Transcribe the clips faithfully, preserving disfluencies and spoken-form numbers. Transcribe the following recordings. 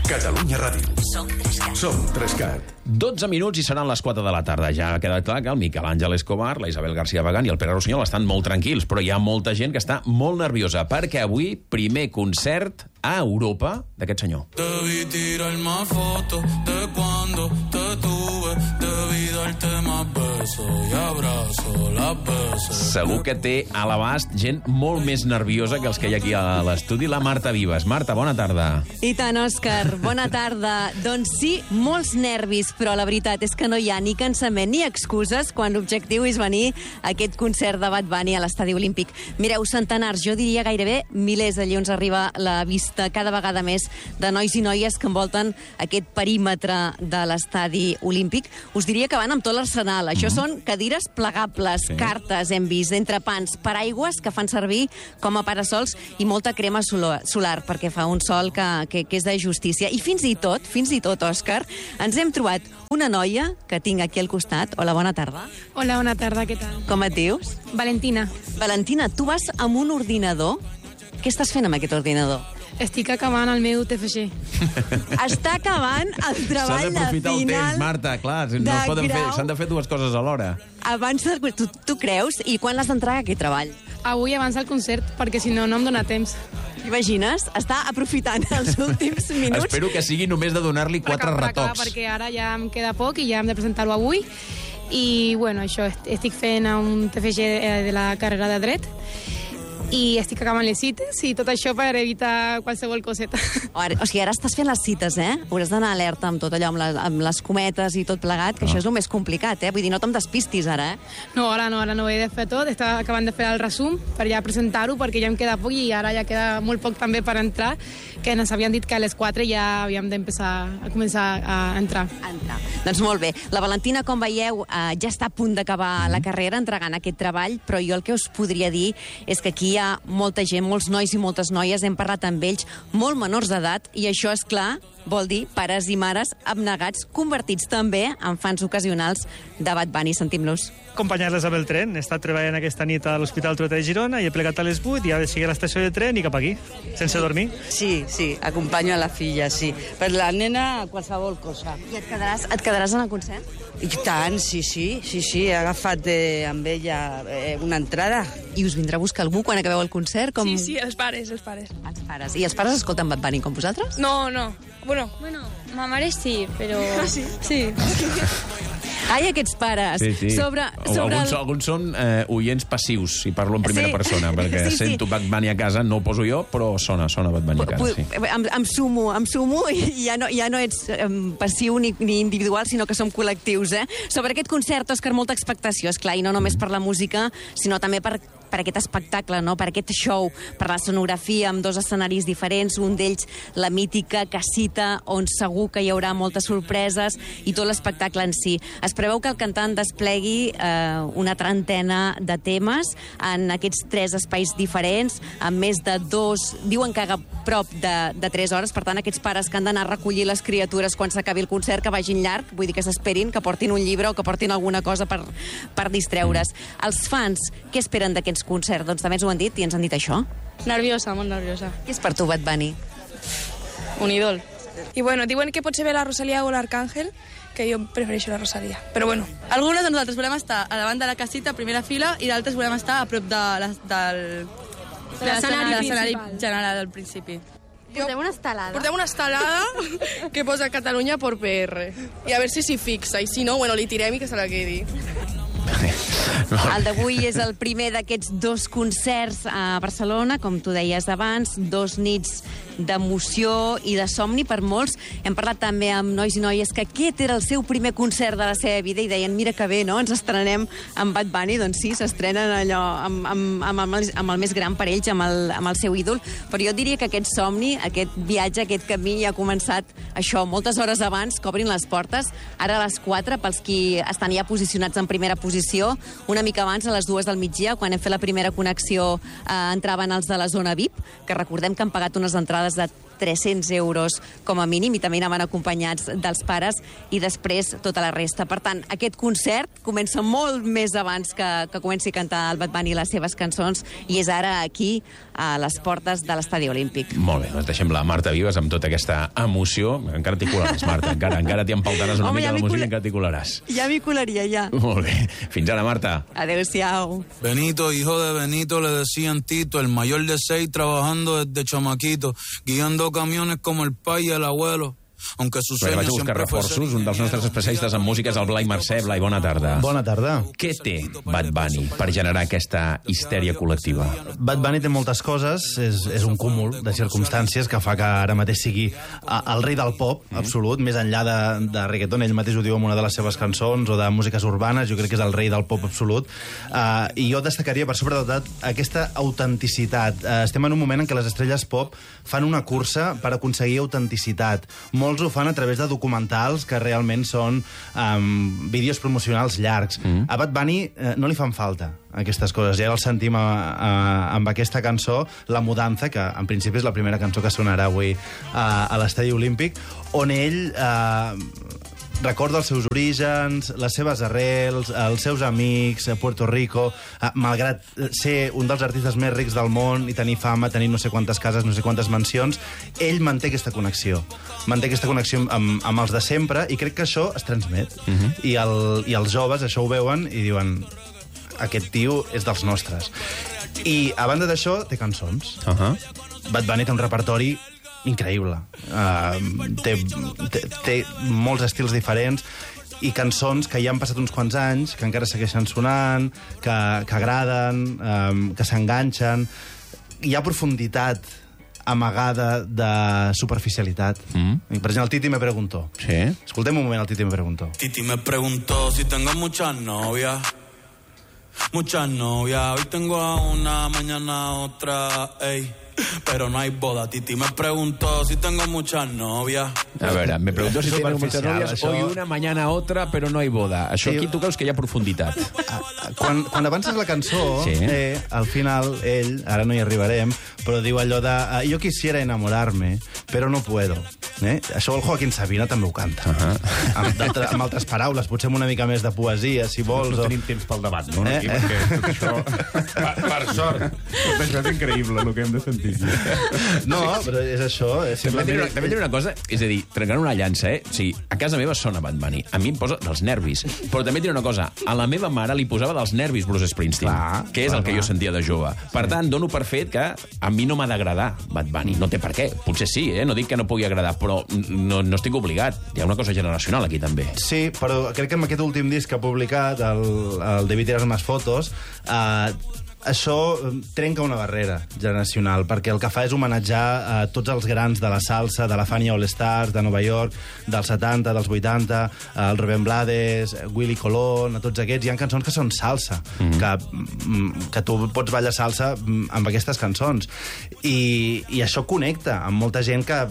Catalunya Ràdio. Som Trescat. Som Trescat. dotze minuts i seran les quatre de la tarda. Ja ha quedat clar que el Miquel Àngel Escobar, la Isabel García Bagán i el Pere Rossinyol estan molt tranquils, però hi ha molta gent que està molt nerviosa, perquè avui, primer concert a Europa d'aquest senyor. Debí tirarme fotos de cuando te tuve, debí darte más besos y abrazo las veces. Segur que té a l'abast gent molt més nerviosa que els que hi ha aquí a l'estudi, la Marta Vives. Marta, bona tarda. I tant, Òscar. Bona tarda. Doncs sí, molts nervis, però la veritat és que no hi ha ni cansament ni excuses quan l'objectiu és venir a aquest concert de Bad Bunny a l'Estadi Olímpic. Mireu, centenars, jo diria gairebé milers, allí on arriba la vista cada vegada més de nois i noies que envolten aquest perímetre de l'Estadi Olímpic. Us diria que van amb tot l'arsenal. Això són cadires plegables, Sí. cartes, hem vist, entrepans, paraigües que fan servir com a parasols i molta crema solar, solar perquè fa un sol que, que, que és de justícia. I fins i tot, fins i tot, Òscar, ens hem trobat una noia que tinc aquí al costat. Hola, bona tarda. Hola, bona tarda, què tal? Com et dius? Valentina, Valentina, tu vas amb un ordinador. Què estàs fent amb aquest ordinador? estic acabant el meu T F G. Està acabant el S'ha treball de d'aprofitar el final. temps, Marta, clar, no de es poden fer, grau. s'han de fer dues coses alhora. Abans de... Tu, tu creus? I quan l'has d'entregar, aquest treball? Avui abans del concert, perquè si no, no em dóna temps. Imagines? Està aprofitant els últims minuts. Espero que sigui només de donar-li Per quatre acabar, per acabar, retocs. perquè ara ja em queda poc i ja hem de presentar-ho avui. I, bueno, això, est- estic fent un T F G eh, de la carrera de dret i estic acabant les cites i tot això per evitar qualsevol coseta. Ara, o sigui, ara estàs fent les cites, eh? Hauràs d'anar alerta amb tot allò, amb, la, amb les cometes i tot plegat, que Ah. això és el més complicat, eh? Vull dir, no te'm despistis ara, eh? No, ara no, ara no ho he de fer tot. Estava acabant de fer el resum per ja presentar-ho, perquè ja em queda poc i ara ja queda molt poc també per entrar, que ens havien dit que a les quatre ja havíem d'empezar a començar a entrar. Entrar. Doncs molt bé. La Valentina, com veieu, eh, ja està a punt d'acabar la carrera entregant aquest treball, però jo el que us podria dir és que aquí hi ha molta gent, molts nois i moltes noies, hem parlat amb ells, molt menors d'edat, i això, és clar, vol dir pares i mares abnegats, convertits també en fans ocasionals de Bad Bunny. Sentim-los. Acompanyar-les amb el tren. He estat treballant aquesta nit a l'Hospital Trueta de Girona i he plegat a les vuit i ara seguir a l'estació de tren i cap aquí, sense dormir. Sí, sí, acompanyo a la filla, sí. Per la nena, qualsevol cosa. I et quedaràs, et quedaràs en el concert? I tant, sí, sí, sí, sí, he agafat eh, amb ella eh, una entrada. I us vindrà a buscar algú quan acabeu el concert? Com... Sí, sí, els pares, els pares. Els pares. I els pares escolten Bad Bunny com vosaltres? No, no. Bueno, Bueno, ma mare sí, però... sí. Sí. Ai, aquests pares. Sí, sí. Sobre, sobre alguns, el... alguns són eh, oients passius, si parlo en primera Sí. persona, perquè Sí, sí. sento Bad Bunny a casa, no ho poso jo, però sona, sona Bad Bunny a casa, sí. Em, em sumo, em sumo i ja no, ja no ets em, passiu ni, ni individual, sinó que som col·lectius, eh? Sobre aquest concert, Òscar, molta expectació, esclar, i no només per la música, sinó també per per aquest espectacle, no? Per aquest show, per la sonografia amb dos escenaris diferents, un d'ells la mítica casita, on segur que hi haurà moltes sorpreses, i tot l'espectacle en si. Es preveu que el cantant desplegui eh, una trentena de temes en aquests tres espais diferents, amb més de dos, diuen que a prop de, de tres hores, per tant, aquests pares que han d'anar a recollir les criatures quan s'acabi el concert, que vagin llarg, vull dir que s'esperin, que portin un llibre o que portin alguna cosa per, per distreure's. Els fans, què esperen d'aquests concert? Doncs també ens ho han dit i ens han dit això. Nerviosa, molt nerviosa. Què és per tu, Bad Bunny? Un ídol. I bueno, diuen que potser ve la Rosalía o l'Arcàngel, que jo prefereixo la Rosalía. Però bueno. Algunes de nosaltres volem estar a davant de la casita, a primera fila, i d'altres volem estar a prop de la, del, de l'escenari l'escenari principal. general del principi. Portem una estelada. Portem una estelada que posa Catalunya por P R. I a veure si s'hi fixa, i si no, bueno, li tirem i que se la quedi. El d'avui és el primer d'aquests dos concerts a Barcelona, com tu deies abans, dos nits d'emoció i de somni per molts. Hem parlat també amb nois i noies que aquest era el seu primer concert de la seva vida i deien, mira que bé, no?, ens estrenem amb Bad Bunny. Doncs sí, s'estrenen allò amb, amb, amb, amb, el, amb el més gran per ells, amb el, amb el seu ídol. Però jo diria que aquest somni, aquest viatge, aquest camí ja ha començat això, moltes hores abans que obrin les portes. Ara a les quatre, pels qui estan ja posicionats en primera posició, una mica abans, a les dues del migdia, quan hem fet la primera connexió, eh, entraven els de la zona V I P, que recordem que han pagat unes entrades de tres-cents euros com a mínim, i també anaven acompanyats dels pares, i després tota la resta. Per tant, aquest concert comença molt més abans que, que comenci a cantar el Bad Bunny les seves cançons, i és ara aquí, a les portes de l'Estadi Olímpic. Molt bé, doncs deixem la Marta Vives amb tota aquesta emoció. Encara t'hi colaràs, Marta, encara, encara t'hi empaltaràs una Home, mica ja de la música col... i encara t'hi colaràs. Ja m'hi colaria, ja. Molt bé. Fins ara, Marta. Adéu-siau. Benito, hijo de Benito, le decían Tito, el mayor de seis, trabajando desde chamaquito, guiando camiones como el pai y el abuelo. Aunque su Bé, sueño vaig a buscar siempre fue reforços. ser Un dels nostres especialistes en música és el Blai Mercè. Blai, bona tarda. Bona tarda. Què té Bad Bunny per generar aquesta histèria col·lectiva? Bad Bunny té moltes coses, és, és un cúmul de circumstàncies que fa que ara mateix sigui a, el rei del pop, mm. absolut, més enllà de, de reggaeton, ell mateix ho diu en una de les seves cançons, o de músiques urbanes, jo crec que és el rei del pop absolut, uh, i jo destacaria per sobre de tot aquesta autenticitat. Uh, estem en un moment en què les estrelles pop fan una cursa per aconseguir autenticitat. Molts ho fan a través de documentals que realment són um, vídeos promocionals llargs. Mm. A Bad Bunny eh, no li fan falta aquestes coses. Ja el sentim a, a, amb aquesta cançó, La Mudanza, que en principi és la primera cançó que sonarà avui a, a l'Estadi Olímpic, on ell eh, recorda els seus orígens, les seves arrels, els seus amics, a Puerto Rico, eh, malgrat ser un dels artistes més rics del món i tenir fama, tenir no sé quantes cases, no sé quantes mansions, ell manté aquesta connexió. Manté aquesta connexió amb, amb els de sempre, i crec que això es transmet. Uh-huh. I, el, I els joves això ho veuen i diuen: aquest tio és dels nostres. I, a banda d'això, té cançons. Uh-huh. Bad Bunny té un repertori increïble. Uh, té, té, té molts estils diferents i cançons que ja han passat uns quants anys, que encara segueixen sonant, que, que agraden, um, que s'enganxen. Hi ha profunditat amagada de superficialitat. Mm. Per exemple, el Titi me preguntó. Sí. Escoltem un moment, el Titi me preguntó. Titi me preguntó si tengo muchas novias. Muchas novias. Hoy tengo a una, mañana a otra, ey. Pero no hay boda. Titi me preguntó si tengo muchas novias. A veure, me preguntó si tengo muchas novias. Això... Hoy una, mañana otra, però no hay boda. Això aquí tu creus que hi ha profunditat. Quan, quan avances la cançó, sí. eh, al final ell, ara no hi arribarem, però diu allò de uh, yo quisiera enamorarme, però no puedo. Eh? Això el Joaquín Sabina també ho canta. Uh -huh. amb, amb altres paraules, potser amb una mica més de poesia, si vols. No o... tenim temps pel debat, no? Eh? Aquí, perquè tot això... per, per sort. Tot això és increïble, el que hem de sentir. No, però és això. És simplement... també, diré, també diré una cosa, és a dir, trencant una llança, eh? O sigui, a casa meva sona Bad Bunny. A mi em posa dels nervis. Però també diré una cosa, a la meva mare li posava dels nervis Bruce Springsteen, clar, que és clar, el que clar. jo sentia de jove. Per tant, dono per fet que a mi no m'ha d'agradar Bad Bunny. No té per què. Potser sí, eh? No dic que no pugui agradar, però no, no estic obligat. Hi ha una cosa generacional aquí, també. Sí, però crec que amb aquest últim disc que ha publicat, el, el Debí tirar más fotos, eh, això trenca una barrera generacional, perquè el que fa és homenatjar a tots els grans de la salsa, de la Fania All Stars, de Nova York, dels setanta, dels vuitanta, el Rubén Blades, Willy Colón, a tots aquests. Hi ha cançons que són salsa, mm-hmm. que, que tu pots ballar salsa amb aquestes cançons. I, i això connecta amb molta gent que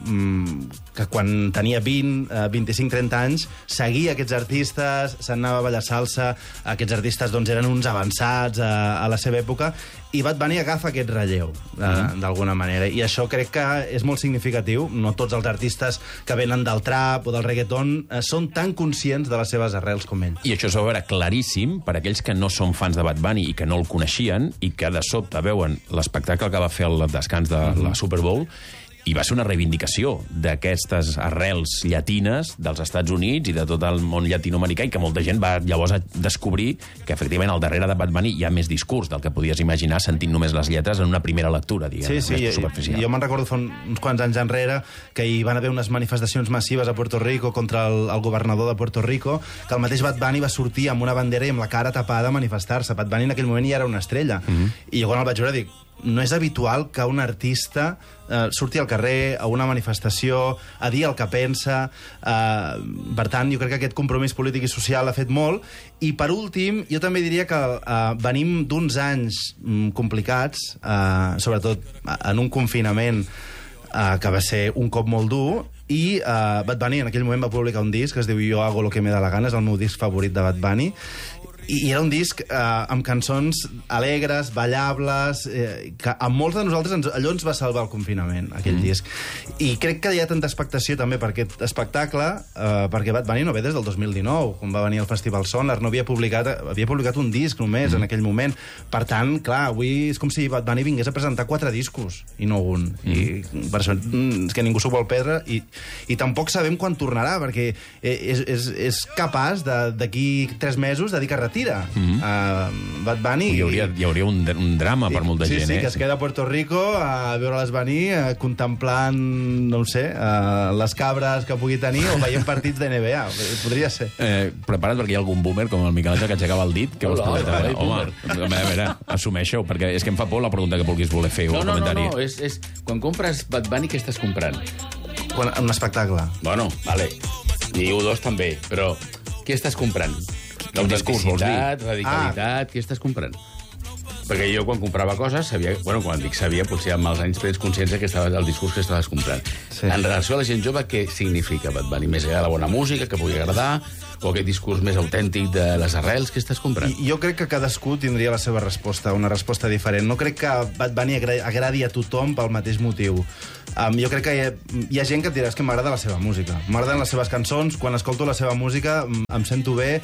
que quan tenia vint, vint-i-cinc, trenta anys seguia aquests artistes, s'anava a ballar salsa, aquests artistes doncs, eren uns avançats a, a la seva època, i Bad Bunny agafa aquest relleu, mm. d'alguna manera, i això crec que és molt significatiu. No tots els artistes que venen del trap o del reggaeton eh, són tan conscients de les seves arrels com ell. I això s'ho veure claríssim per aquells que no són fans de Bad Bunny i que no el coneixien i que de sobte veuen l'espectacle que va fer al descans de mm. la Super Bowl, i va ser una reivindicació d'aquestes arrels llatines dels Estats Units i de tot el món llatinoamericà, i que molta gent va llavors a descobrir que efectivament al darrere de Bad Bunny hi ha més discurs del que podies imaginar sentint només les lletres en una primera lectura, diguem, sí, sí, més superficial. Jo me'n recordo fa uns quants anys enrere que hi van haver unes manifestacions massives a Puerto Rico contra el, el governador de Puerto Rico, que el mateix Bad Bunny va sortir amb una bandera i amb la cara tapada a manifestar-se. Bad Bunny en aquell moment ja era una estrella. Mm-hmm. I jo quan el vaig veure dic, no és habitual que un artista eh, surti al carrer, a una manifestació, a dir el que pensa. Eh, per tant, jo crec que aquest compromís polític i social ha fet molt. I, per últim, jo també diria que eh, venim d'uns anys mm, complicats, eh, sobretot en un confinament eh, que va ser un cop molt dur, i uh, Bad Bunny en aquell moment va publicar un disc que es diu Yo hago lo que me da la gana, és el meu disc favorit de Bad Bunny, I era un disc eh, amb cançons alegres, ballables, eh, que a molts de nosaltres ens, allò ens va salvar el confinament, aquell mm. disc. I crec que hi ha tanta expectació també per aquest espectacle, eh, perquè Bad Bunny no ve des del dos mil dinou, quan va venir al Festival Sonar, no havia publicat, havia publicat un disc només mm. en aquell moment. Per tant, clar, avui és com si Bad Bunny vingués a presentar quatre discos, i no un. Mm. I per això és que ningú s'ho vol perdre, i, i tampoc sabem quan tornarà, perquè és, és, és capaç d'aquí tres mesos de dir que retira. Mm-hmm. uh, Bad Bunny... Hi hauria, hi hauria un, un drama per molta sí, gent, sí, eh? que es queda a Puerto Rico a veure-les venir, uh, contemplant, no ho sé, uh, les cabres que pugui tenir o veient partits de N B A. Podria ser. Eh, prepara't perquè hi ha algun boomer com el Miquel Àngel que aixecava el dit. Que vols poder treballar? Home, a veure, a veure, assumeixo, perquè és que em fa por la pregunta que vulguis voler fer. No, o no, no, comentari. no, és, és... Quan compres Bad Bunny, què estàs comprant? Quan, un espectacle. Bueno, vale. I U dos també, però què estàs comprant? El discurs, vols dir? Radicalitat, ah. Què estàs comprant? Perquè jo, quan comprava coses, sabia... Bueno, quan dic sabia, potser amb els anys prens consciència que estaves el discurs que estaves comprant. Sí. En relació a la gent jove, què significa Bad Bunny? Més enllà de la bona música, que pugui agradar, o aquest discurs més autèntic de les arrels, què estàs comprant? I, jo crec que cadascú tindria la seva resposta, una resposta diferent. No crec que Bad Bunny agradi a tothom pel mateix motiu. Um, jo crec que hi ha, hi ha gent que et dirà que m'agrada la seva música. M'agraden les seves cançons, quan escolto la seva música em sento bé,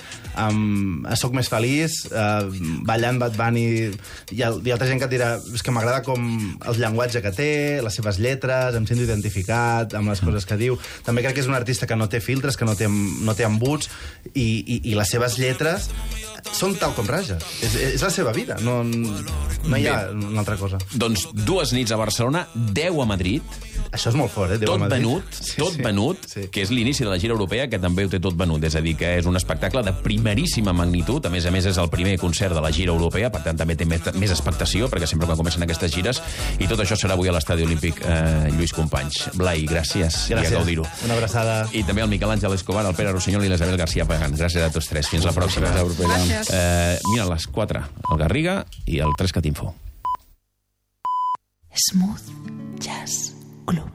um, soc més feliç, uh, ballant Bad Bunny. Hi ha, hi ha altra gent que et dirà és que m'agrada com el llenguatge que té, les seves lletres, em sento identificat amb les coses que diu. També crec que és un artista que no té filtres, que no té, no té embuts, i, i, i les seves lletres són tal com raja. És, és la seva vida, no, no hi ha Bé, una altra cosa. Doncs dues nits a Barcelona, deu a Madrid. Això és molt fort, eh? Tot venut, sí, tot sí, venut, sí. Que és l'inici de la gira europea, que també ho té tot venut. És a dir, que és un espectacle de primeríssima magnitud. A més a més, és el primer concert de la gira europea, per tant, també té més, més expectació, perquè sempre quan comencen aquestes gires, i tot això serà avui a l'Estadi Olímpic eh, Lluís Companys. Blai, gràcies, gràcies. I a gaudir-ho. Una abraçada. I també al Miquel Àngel Escobar, el Pere Rossinyol i l'Isabel García Pagán. Gràcies a tots tres. Fins la pròxima. Gràcies. Eh, mira, a les quatre, el Garriga i el tres Catinfo. Smooth Jazz Club.